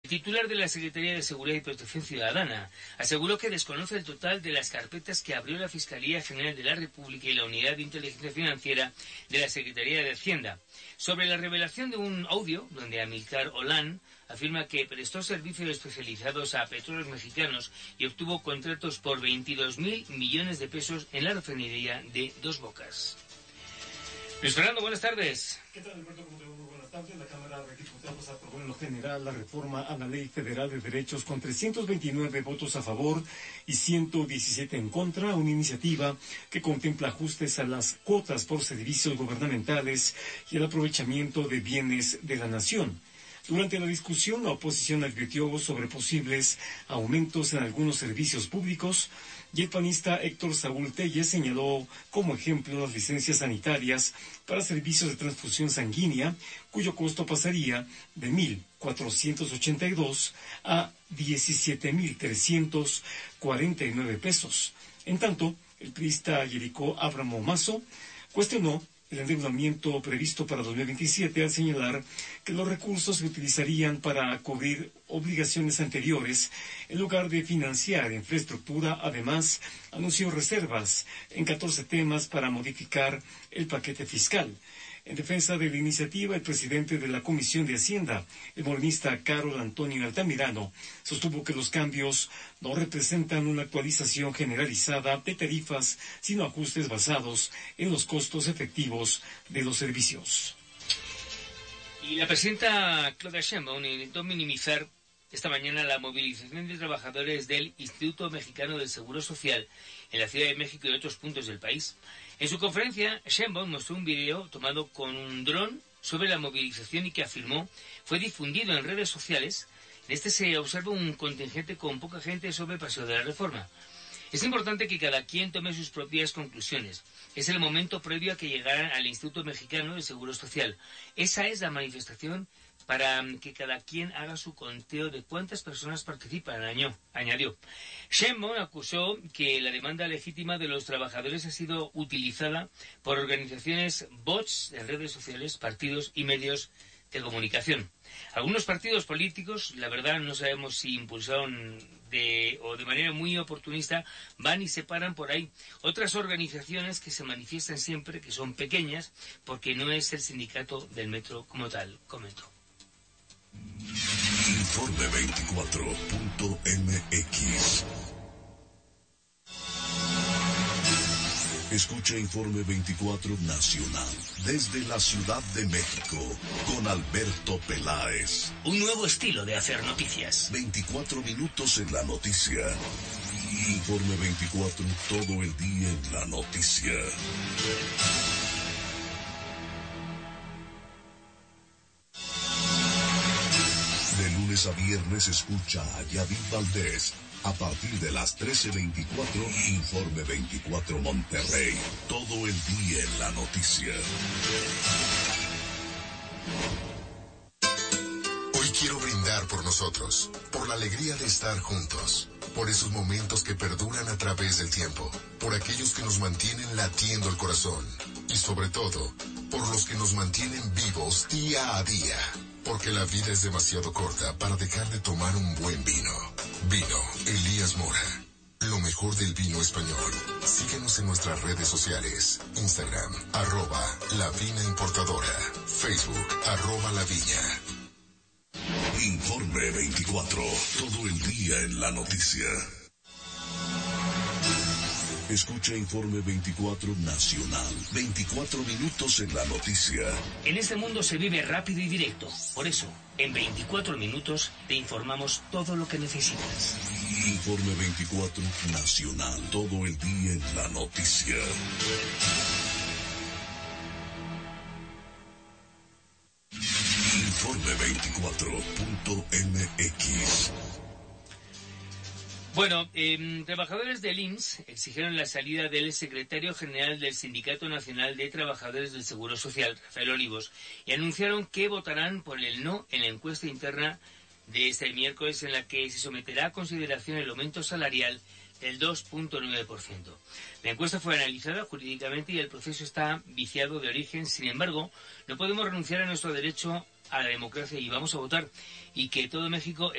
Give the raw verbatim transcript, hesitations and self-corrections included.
El titular de la Secretaría de Seguridad y Protección Ciudadana aseguró que desconoce el total de las carpetas que abrió la Fiscalía General de la República y la Unidad de Inteligencia Financiera de la Secretaría de Hacienda sobre la revelación de un audio donde Amílcar Olán afirma que prestó servicios especializados a petróleos mexicanos y obtuvo contratos por veintidós mil millones de pesos en la refinería de Dos Bocas. Luis Fernando, buenas tardes. ¿Qué tal, Alberto? ¿Cómo te va? Muy buenas tardes. La Cámara de Diputados aprobó en lo general la reforma a la Ley Federal de Derechos con trescientos veintinueve votos a favor y ciento diecisiete en contra, una iniciativa que contempla ajustes a las cuotas por servicios gubernamentales y el aprovechamiento de bienes de la nación. Durante la discusión, la oposición advirtió sobre posibles aumentos en algunos servicios públicos y el panista Héctor Saúl Telles señaló como ejemplo las licencias sanitarias para servicios de transfusión sanguínea, cuyo costo pasaría de mil cuatrocientos ochenta y dos a diecisiete mil trescientos cuarenta y nueve pesos. En tanto, el priista Yericó Abramo Mazo cuestionó el endeudamiento previsto para dos mil veintisiete al señalar que los recursos se utilizarían para cubrir obligaciones anteriores en lugar de financiar infraestructura. Además, anunció reservas en catorce temas para modificar el paquete fiscal. En defensa de la iniciativa, el presidente de la Comisión de Hacienda, el morenista Carol Antonio Altamirano, sostuvo que los cambios no representan una actualización generalizada de tarifas, sino ajustes basados en los costos efectivos de los servicios. Y la presidenta Claudia Sheinbaum intentó minimizar esta mañana la movilización de trabajadores del Instituto Mexicano del Seguro Social en la Ciudad de México y otros puntos del país. En su conferencia, Sheinbaum mostró un video tomado con un dron sobre la movilización y que afirmó fue difundido en redes sociales. En este se observa un contingente con poca gente sobre el Paseo de la Reforma. Es importante que cada quien tome sus propias conclusiones. Es el momento previo a que llegaran al Instituto Mexicano del Seguro Social. Esa es la manifestación para que cada quien haga su conteo de cuántas personas participan, añadió. Sheinbaum acusó que la demanda legítima de los trabajadores ha sido utilizada por organizaciones bots en redes sociales, partidos y medios de comunicación. Algunos partidos políticos, la verdad no sabemos si impulsaron de, o de manera muy oportunista, van y se paran por ahí. Otras organizaciones que se manifiestan siempre, que son pequeñas, porque no es el sindicato del metro como tal, comentó. Informe veinticuatro punto m x. Escucha Informe veinticuatro Nacional desde la Ciudad de México con Alberto Peláez. Un nuevo estilo de hacer noticias. veinticuatro minutos en la noticia. Informe veinticuatro, todo el día en la noticia. De lunes a viernes escucha a Yadid Valdés. A partir de las trece veinticuatro, Informe veinticuatro Monterrey. Todo el día en la noticia. Hoy quiero brindar por nosotros, por la alegría de estar juntos, por esos momentos que perduran a través del tiempo, por aquellos que nos mantienen latiendo el corazón y sobre todo, por los que nos mantienen vivos día a día. Porque la vida es demasiado corta para dejar de tomar un buen vino. Vino Elías Mora. Lo mejor del vino español. Síguenos en nuestras redes sociales. Instagram, arroba La Vina Importadora. Facebook, arroba La Viña. Informe veinticuatro. Todo el día en la noticia. Escucha Informe veinticuatro Nacional. veinticuatro minutos en la noticia. En este mundo se vive rápido y directo. Por eso, en veinticuatro minutos te informamos todo lo que necesitas. Informe veinticuatro Nacional. Todo el día en la noticia. Informe veinticuatro punto m x. Bueno, eh, trabajadores del I M S S exigieron la salida del secretario general del Sindicato Nacional de Trabajadores del Seguro Social, Rafael Olivos, y anunciaron que votarán por el no en la encuesta interna de este miércoles en la que se someterá a consideración el aumento salarial del dos punto nueve por ciento. La encuesta fue analizada jurídicamente y el proceso está viciado de origen. Sin embargo, no podemos renunciar a nuestro derecho a la democracia y vamos a votar, y que todo México